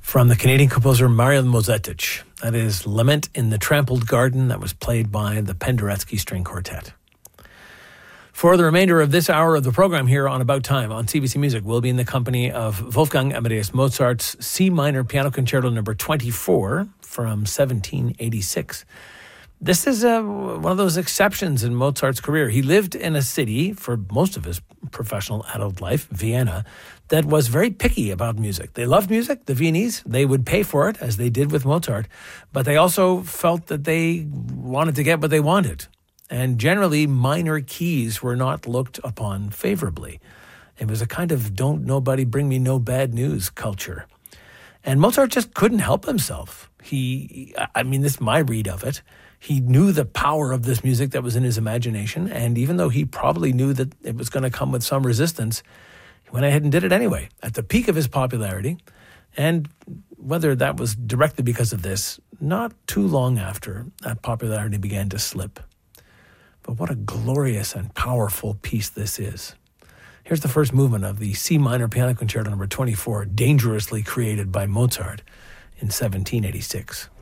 from the Canadian composer Marian Mozetic. That is Lament in the Trampled Garden, that was played by the Penderecki String Quartet. For the remainder of this hour of the program here on About Time on CBC Music, we'll be in the company of Wolfgang Amadeus Mozart's C minor Piano Concerto number 24 from 1786. This is one of those exceptions in Mozart's career. He lived in a city for most of his professional adult life, Vienna, that was very picky about music. They loved music, the Viennese. They would pay for it, as they did with Mozart, but they also felt that they wanted to get what they wanted. And generally, minor keys were not looked upon favorably. It was a kind of don't nobody bring me no bad news culture. And Mozart just couldn't help himself. This is my read of it. He knew the power of this music that was in his imagination, and even though he probably knew that it was going to come with some resistance, he went ahead and did it anyway, at the peak of his popularity. And whether that was directly because of this, not too long after, that popularity began to slip. But what a glorious and powerful piece this is. Here's the first movement of the C minor Piano Concerto number 24, dangerously created by Mozart in 1786.